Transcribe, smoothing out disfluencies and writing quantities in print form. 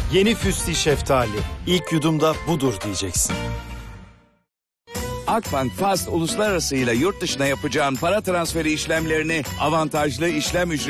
Yeni Füsti Şeftali. İlk yudumda budur diyeceksin. Akbank Fast Uluslararası ile yurt dışına yapacağın para transferi işlemlerini avantajlı işlem ücreti